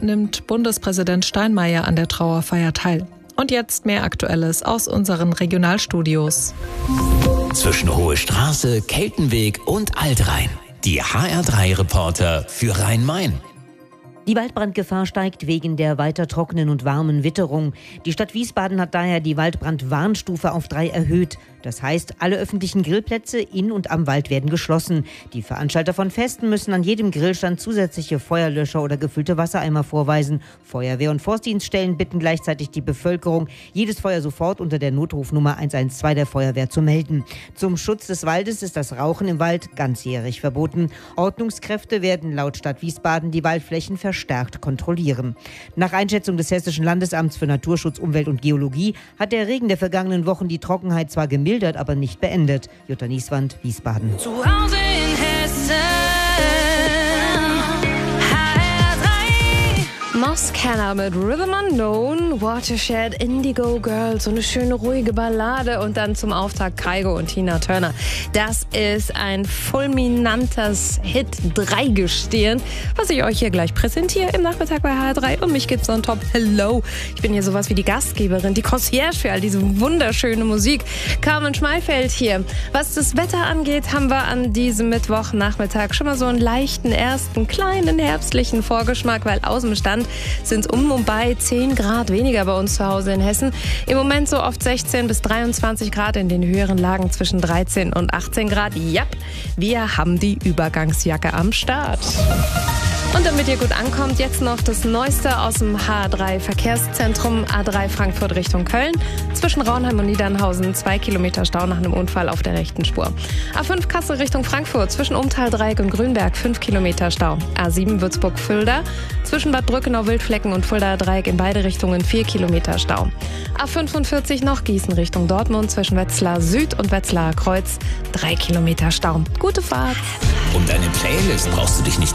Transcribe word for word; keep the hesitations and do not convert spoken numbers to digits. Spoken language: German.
nimmt Bundespräsident Steinmeier an der Trauerfeier teil. Und jetzt mehr Aktuelles aus unseren Regionalstudios. Zwischen Hohe Straße, Keltenweg und Altrhein. Die H R drei Reporter für Rhein-Main. Die Waldbrandgefahr steigt wegen der weiter trockenen und warmen Witterung. Die Stadt Wiesbaden hat daher die Waldbrandwarnstufe auf drei erhöht. Das heißt, alle öffentlichen Grillplätze in und am Wald werden geschlossen. Die Veranstalter von Festen müssen an jedem Grillstand zusätzliche Feuerlöscher oder gefüllte Wassereimer vorweisen. Feuerwehr- und Forstdienststellen bitten gleichzeitig die Bevölkerung, jedes Feuer sofort unter der Notrufnummer eins eins zwei der Feuerwehr zu melden. Zum Schutz des Waldes ist das Rauchen im Wald ganzjährig verboten. Ordnungskräfte werden laut Stadt Wiesbaden die Waldflächen verstärkt kontrollieren. Nach Einschätzung des Hessischen Landesamts für Naturschutz, Umwelt und Geologie hat der Regen der vergangenen Wochen die Trockenheit zwar gemildert, aber nicht beendet. Jutta Nieswand, Wiesbaden. Zu Hause in Hessen. Moskenna mit Rhythm Unknown, Watershed, Indigo Girls, so eine schöne ruhige Ballade und dann zum Auftakt Kygo und Tina Turner. Das ist ein fulminantes Hit-Dreigestirn, was ich euch hier gleich präsentiere im Nachmittag bei H R drei. Und mich gibt's on top. Hello! Ich bin hier sowas wie die Gastgeberin, die Concierge für all diese wunderschöne Musik. Carmen Schmeifeld hier. Was das Wetter angeht, haben wir an diesem Mittwochnachmittag schon mal so einen leichten ersten kleinen herbstlichen Vorgeschmack, weil aus dem Stand sind es um und bei zehn Grad weniger bei uns zu Hause in Hessen. Im Moment so oft sechzehn bis dreiundzwanzig Grad, in den höheren Lagen zwischen dreizehn und achtzehn Grad. Ja, wir haben die Übergangsjacke am Start. Und damit ihr gut ankommt, jetzt noch das Neueste aus dem H drei Verkehrszentrum A drei Frankfurt Richtung Köln. Zwischen Raunheim und Niedernhausen zwei Kilometer Stau nach einem Unfall auf der rechten Spur. A fünf Kassel Richtung Frankfurt zwischen Umtaldreieck und Grünberg fünf Kilometer Stau. A sieben Würzburg-Fulda zwischen Bad Brückenau-Wildflecken und Fuldaer Dreieck in beide Richtungen vier Kilometer Stau. A fünfundvierzig noch Gießen Richtung Dortmund zwischen Wetzlar Süd und Wetzlarer Kreuz drei Kilometer Stau. Gute Fahrt! Um deine Playlist brauchst du dich nicht